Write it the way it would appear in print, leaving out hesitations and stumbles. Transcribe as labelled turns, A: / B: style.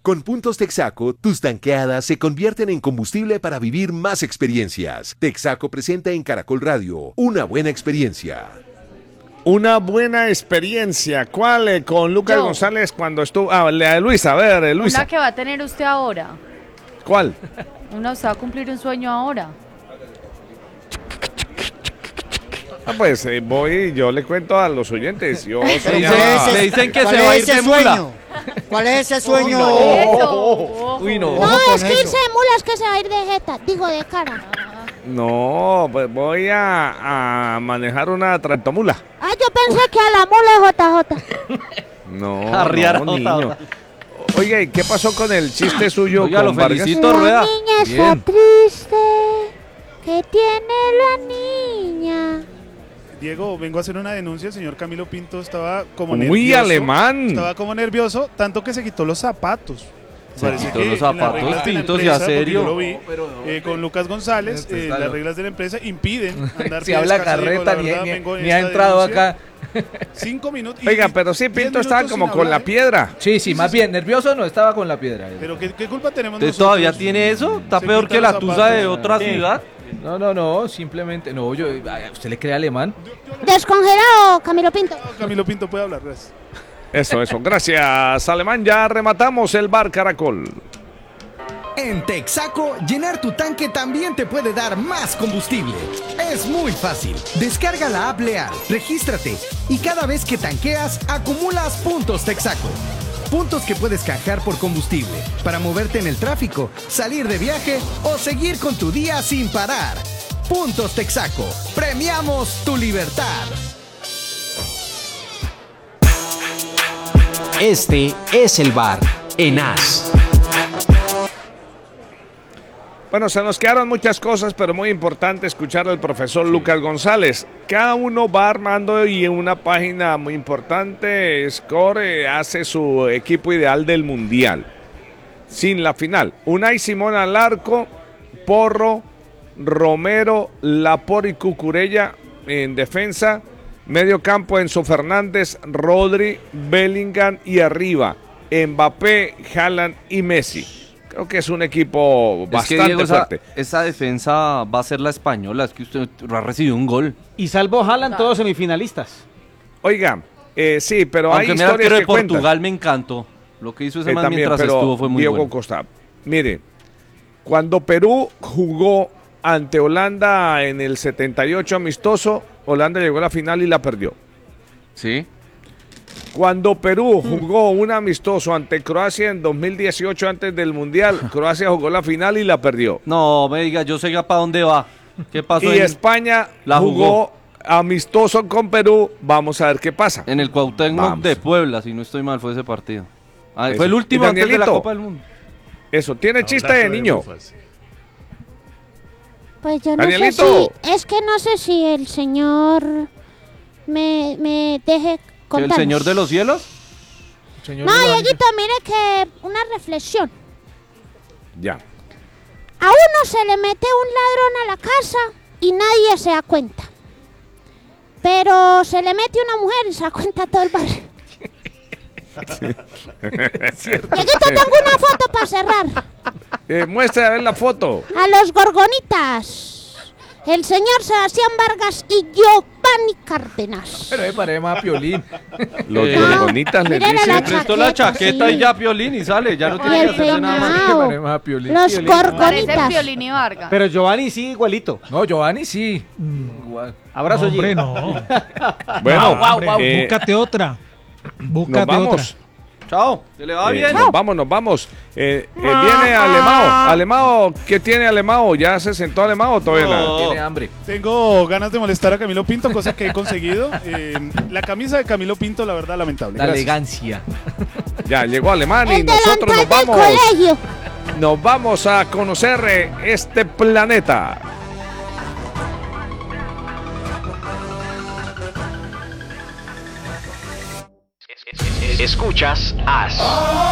A: Con puntos Texaco, tus tanqueadas se convierten en combustible para vivir más experiencias. Texaco presenta en Caracol Radio una buena experiencia.
B: Una buena experiencia. ¿Cuál? Con Lucas González cuando estuvo... Luisa, a ver, Luisa.
C: Una que va a tener usted ahora.
B: ¿Cuál?
C: Usted va a cumplir un sueño ahora.
B: Pues yo le cuento a los oyentes.
D: Le dicen que se va a ir de mula. ¿Cuál es ese sueño?
E: Uy, no. No, es que irse de mula es que se va a ir de jeta, digo de cara.
B: No, pues voy a manejar una tractomula.
E: Yo pensé que a la mula JJ.
B: No, niño. Oiga, ¿y qué pasó con el chiste suyo?
D: Oiga, lo felicito,
E: Rueda. La niña está triste. ¿Qué tiene la niña?
F: Diego, vengo a hacer una denuncia. El señor Camilo Pinto estaba como
B: nervioso.
F: Muy
B: alemán.
F: Estaba como nervioso, tanto que se quitó los zapatos.
D: Se quitó los zapatos, Pinto, ya serio.
F: Yo lo vi con Lucas González. Las reglas de la empresa impiden andar.
D: Si habla carreta, ni ha entrado acá.
F: 5 minutos.
B: Oiga, pero sí, Pinto estaba como con la piedra.
D: Sí, más bien, nervioso no estaba con la piedra.
F: Pero ¿qué culpa tenemos
D: nosotros? ¿Todavía tiene eso? ¿Está peor que la tusa de otra ciudad? No, simplemente, ¿usted le cree alemán?
E: Descongelado, Camilo Pinto.
F: Camilo Pinto puede hablar, gracias.
B: Eso, gracias, alemán. Ya rematamos el bar Caracol.
G: En Texaco, llenar tu tanque también te puede dar más combustible. Es muy fácil. Descarga la app Leal, regístrate y cada vez que tanqueas, acumulas puntos Texaco. Puntos que puedes canjear por combustible, para moverte en el tráfico, salir de viaje o seguir con tu día sin parar. Puntos Texaco. Premiamos tu libertad.
H: Este es el bar en AS.
B: Bueno, se nos quedaron muchas cosas, pero muy importante escuchar al profesor Lucas González. Cada uno va armando y en una página muy importante, Score hace su equipo ideal del Mundial. Sin la final, Unai Simón al arco, Porro, Romero, Laporte y Cucurella en defensa. Medio campo, Enzo Fernández, Rodri, Bellingham y arriba, Mbappé, Haaland y Messi. Creo que es un equipo bastante
D: Diego,
B: fuerte.
D: Esa defensa va a ser la española, es que usted ha recibido un gol.
I: Y salvo Haaland, todos semifinalistas.
B: Oiga, sí, pero
D: aunque
B: hay historias
D: que
B: de
D: Portugal
B: cuentan.
D: Me encantó. Lo que hizo ese man
B: también,
D: mientras estuvo fue muy
B: Diego
D: bueno.
B: Costa, mire, cuando Perú jugó ante Holanda en el 78 amistoso, Holanda llegó a la final y la perdió.
D: Sí.
B: Cuando Perú jugó un amistoso ante Croacia en 2018 antes del Mundial, Croacia jugó la final y la perdió.
D: No, me diga, yo sé ya para dónde va. ¿Qué pasó?
B: Y España jugó amistoso con Perú. Vamos a ver qué pasa.
D: En el Cuauhtémoc de Puebla, si no estoy mal, fue ese partido. Fue el último antes de la Copa del Mundo.
B: Eso, tiene chiste de niño.
E: Pues yo no sé si... Es que no sé si el señor me deje...
D: ¿El señor de los cielos?
E: No, Dieguito, mire que una reflexión.
B: Ya.
E: A uno se le mete un ladrón a la casa y nadie se da cuenta. Pero se le mete una mujer y se da cuenta todo el barrio. Dieguito, tengo una foto para cerrar.
B: Muestra a ver la foto.
E: A los gorgonitas. El señor Sebastián Vargas y Giovanni Cárdenas.
D: Pero me parece más Piolín.
B: Los gorgonitas le dicen.
D: Le prestó la chaqueta y ya Piolín y sale. Ya no tiene que hacer nada más.
E: Los gorgonitas.
C: Parece Piolín y Vargas.
I: Pero Giovanni sí, igualito.
D: No, Giovanni sí.
I: Abrazo,
J: hombre, no.
B: Bueno,
J: búscate otra.
B: Nos vamos.
J: Otra.
D: Chao, se le va bien.
B: Nos vamos. Viene Alemao. Alemao, ¿qué tiene Alemao? ¿Ya se sentó Alemao todavía?
D: No, tiene hambre.
F: Tengo ganas de molestar a Camilo Pinto, cosa que he conseguido. La camisa de Camilo Pinto, la verdad, lamentable.
D: La
F: Gracias.
D: elegancia.
B: Ya llegó Alemán y nosotros nos vamos. Nos vamos a conocer este planeta.
H: Escuchas AS.